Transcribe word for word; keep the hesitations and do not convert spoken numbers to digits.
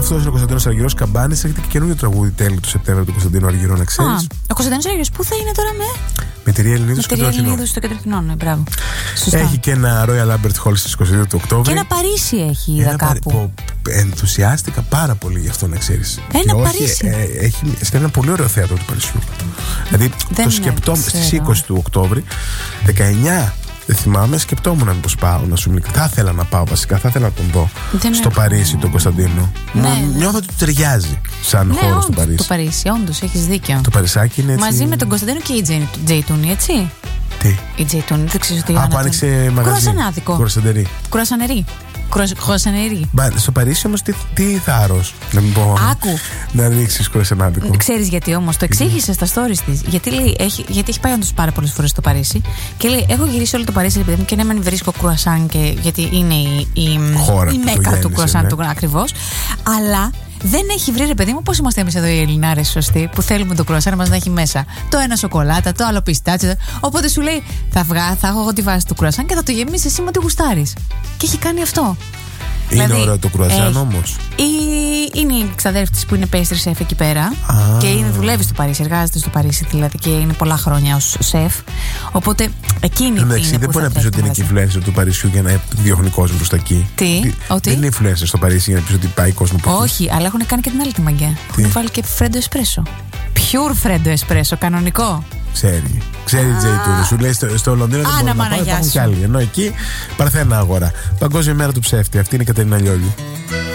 Αυτό είναι ο Κωνσταντίνος Αργυρός Καμπάνης. Έχετε και καινούριο τραγούδι τέλη του Σεπτέμβρη του Κωνσταντίνου Αργυρό, να ξέρεις. Α, ο Κωνσταντίνος Αργυρός πού θα είναι τώρα με. Με τη Ρία Ελληνίδου στο Κέντρο Αθηνών. Ναι, μπράβο. Σωστά. Έχει και ένα Royal Albert Hall στις είκοσι δύο του Οκτώβρη. Και ένα Παρίσι έχει, είδα κάπου. Που ενθουσιάστηκα πάρα πολύ γι' αυτό, να ξέρεις. Ένα και Παρίσι. Όχι, ε, έχει στέλνει ένα πολύ ωραίο θέατρο του Παρισιού. Δηλαδή δεν το σκεπτόμουν στις είκοσι του Οκτώβρη, δεκαεννιά. Δεν θυμάμαι, σκεπτόμουν μήπως πάω να σου μιλήσω. Θα ήθελα να πάω βασικά, θα ήθελα να τον δω δεν στο έχω... Παρίσι τον Κωνσταντίνο. Ναι. Νιώθω ότι του ταιριάζει σαν ναι, χώρο στο Παρίσι. Το Παρίσι, όντως, έχεις δίκιο. Το Παρισάκι είναι έτσι. Μαζί με τον Κωνσταντίνο και η Τζέιτούνι, έτσι. Τι? Η Τζέιτούνι, δεν ξέρεις ότι. Α, που άνοιξε μαγαζί. Κουρασανάδικο. Κουρασαντερή. Κουρασανερή. Κουρασανερή. Στο Παρίσι όμως τι, τι θάρρος. Να μην πω. Άκου. Να ανοίξεις κουρασανάδικο. Ξέρεις γιατί όμως, το εξήγησε στα stories της. Γιατί, λέει, έχει, γιατί έχει πάει όντως πάρα πολλές φορές στο Παρίσι. Και λέει: έχω γυρίσει όλο το Παρίσι, επειδή μου και ναι, μεν βρίσκω κουρασάν, και, γιατί είναι η, η, η μέκα του κουρασάν ναι. του ακριβώς. Αλλά δεν έχει βρει, ρε παιδί μου, πώς είμαστε εμείς εδώ οι Ελληνάρες σωστοί, που θέλουμε το κρουασάν μας να έχει μέσα το ένα σοκολάτα, το άλλο πιστάτσιο. Οπότε σου λέει: θα βγάλω, θα έχω εγώ τη βάση του κρουασάν και θα το γεμίσει εσύ με ό,τι γουστάρεις. Και έχει κάνει αυτό. Είναι δηλαδή, ωραίο το κρουασάν όμως. Η... Είναι η ξαδέρφη της που είναι pastry chef εκεί πέρα. Α. Και είναι, δουλεύει στο Παρίσι, εργάζεται στο Παρίσι δηλαδή, και είναι πολλά χρόνια ως σεφ. Οπότε εκείνη Εντάξει, είναι δεν που μπορεί να πει ότι είναι και influencer του Παρισιού για να διώχνει κόσμο προς τα εκεί. Τι, Τι? ότι? Δεν είναι influencer στο Παρίσι για να πει ότι πάει κόσμο προς τα εκεί. Όχι, αλλά έχουν κάνει και την άλλη τη μαγκιά. Έχουν βάλει και φρέντο εσπρέσο. Pure φρέντο εσπρέσο, κανονικό. Ξέρει. Ξέρει η Τζέιτούνι. Σου λέει στο, στο Λονδίνο δεν μπορούν να πάνε, υπάρχουν κι άλλοι. Ενώ εκεί Παρθένα αγορά. Παγκόσμια μέρα του ψεύτη. Αυτή είναι η Κατερίνα Λιόλιου.